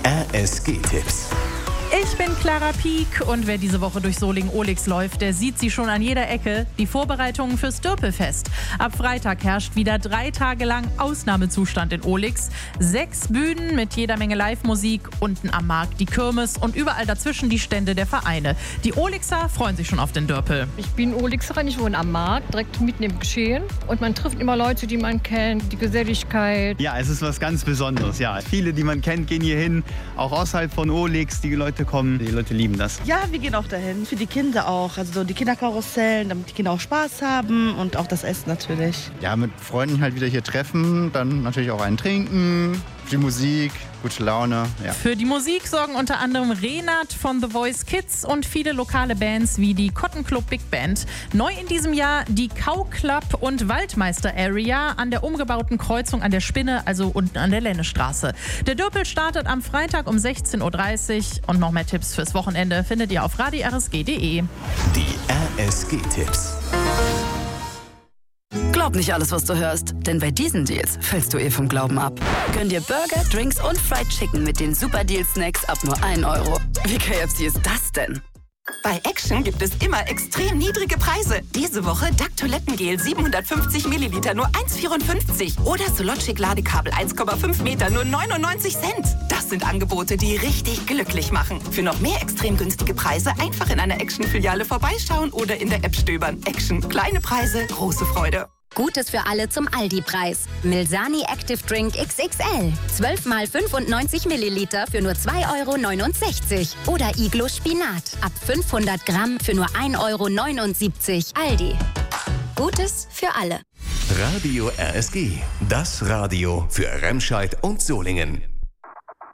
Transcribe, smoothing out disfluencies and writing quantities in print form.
RSG-Tipps. Ich bin Clara Pieck und wer diese Woche durch Solingen-Ohligs läuft, der sieht sie schon an jeder Ecke. Die Vorbereitungen fürs Dörpelfest. Ab Freitag herrscht wieder 3 Tage lang Ausnahmezustand in Ohligs. 6 Bühnen mit jeder Menge Live-Musik, unten am Markt die Kirmes und überall dazwischen die Stände der Vereine. Die Ohligser freuen sich schon auf den Dörpel. Ich bin Ohligserin, ich wohne am Markt, direkt mitten im Geschehen. Und man trifft immer Leute, die man kennt, die Geselligkeit. Ja, es ist was ganz Besonderes. Ja, viele, die man kennt, gehen hier hin, auch außerhalb von Ohligs. Die Leute kommen, die Leute lieben das. Ja, wir gehen auch dahin, für die Kinder auch. Also die Kinderkarussellen, damit die Kinder auch Spaß haben und auch das Essen natürlich. Ja, mit Freunden halt wieder hier treffen, dann natürlich auch einen trinken, die Musik, gute Laune. Ja. Für die Musik sorgen unter anderem Renat von The Voice Kids und viele lokale Bands wie die Cotton Club Big Band. Neu in diesem Jahr die Cow Club und Waldmeister Area an der umgebauten Kreuzung an der Spinne, also unten an der Lennestraße. Der Dörpel startet am Freitag um 16:30 Uhr und noch mehr Tipps fürs Wochenende findet ihr auf radio-rsg.de. Die RSG-Tipps. Glaub nicht alles, was du hörst, denn bei diesen Deals fällst du vom Glauben ab. Gönn dir Burger, Drinks und Fried Chicken mit den Super Deal-Snacks ab nur 1 Euro. Wie KFC ist das denn? Bei Action gibt es immer extrem niedrige Preise. Diese Woche Duck Toilettengel 750 Milliliter nur 1,54 oder Sologic Ladekabel 1,5 Meter nur 99 Cent. Das sind Angebote, die richtig glücklich machen. Für noch mehr extrem günstige Preise einfach in einer Action-Filiale vorbeischauen oder in der App stöbern. Action. Kleine Preise, große Freude. Gutes für alle zum Aldi-Preis. Milsani Active Drink XXL. 12 mal 95 Milliliter für nur 2,69 Euro. Oder Iglo Spinat. Ab 500 Gramm für nur 1,79 Euro. Aldi. Gutes für alle. Radio RSG. Das Radio für Remscheid und Solingen.